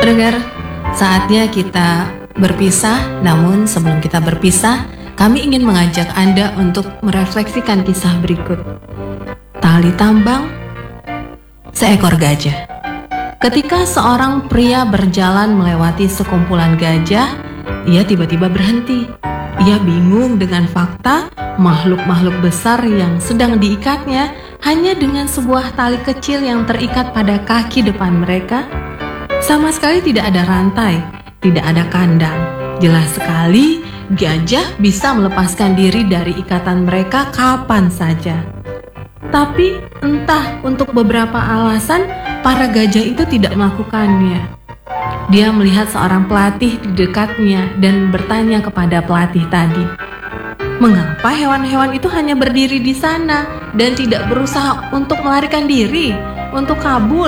Pendengar, saatnya kita berpisah. Namun sebelum kita berpisah, kami ingin mengajak Anda untuk merefleksikan kisah berikut. Tali tambang, seekor gajah. Ketika seorang pria berjalan melewati sekumpulan gajah, ia tiba-tiba berhenti. Ia bingung dengan fakta makhluk-makhluk besar yang sedang diikatnya hanya dengan sebuah tali kecil yang terikat pada kaki depan mereka. Sama sekali tidak ada rantai, tidak ada kandang. Jelas sekali gajah bisa melepaskan diri dari ikatan mereka kapan saja. Tapi entah untuk beberapa alasan para gajah itu tidak melakukannya. Dia melihat seorang pelatih di dekatnya dan bertanya kepada pelatih tadi, "Mengapa hewan-hewan itu hanya berdiri di sana dan tidak berusaha untuk melarikan diri, untuk kabur?"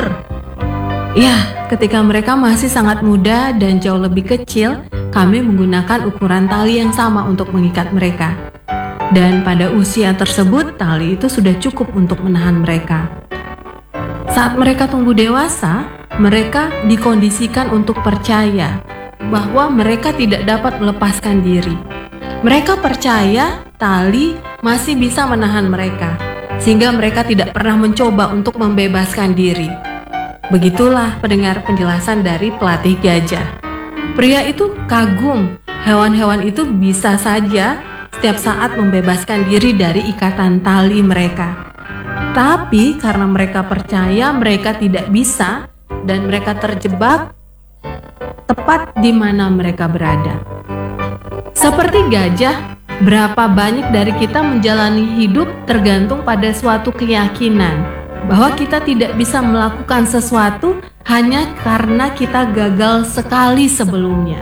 Ya, ketika mereka masih sangat muda dan jauh lebih kecil, kami menggunakan ukuran tali yang sama untuk mengikat mereka. Dan pada usia tersebut, tali itu sudah cukup untuk menahan mereka. Saat mereka tumbuh dewasa, mereka dikondisikan untuk percaya bahwa mereka tidak dapat melepaskan diri. Mereka percaya tali masih bisa menahan mereka, sehingga mereka tidak pernah mencoba untuk membebaskan diri. Begitulah pendengar penjelasan dari pelatih gajah. Pria itu kagum, hewan-hewan itu bisa saja setiap saat membebaskan diri dari ikatan tali mereka. Tapi karena mereka percaya mereka tidak bisa dan mereka terjebak tepat di mana mereka berada. Seperti gajah, berapa banyak dari kita menjalani hidup tergantung pada suatu keyakinan bahwa kita tidak bisa melakukan sesuatu hanya karena kita gagal sekali sebelumnya.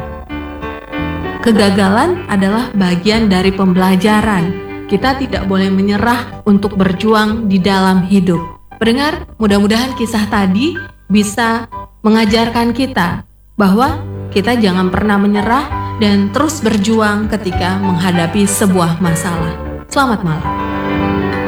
Kegagalan adalah bagian dari pembelajaran. Kita tidak boleh menyerah untuk berjuang di dalam hidup. Pendengar, mudah-mudahan kisah tadi bisa mengajarkan kita bahwa kita jangan pernah menyerah dan terus berjuang ketika menghadapi sebuah masalah. Selamat malam.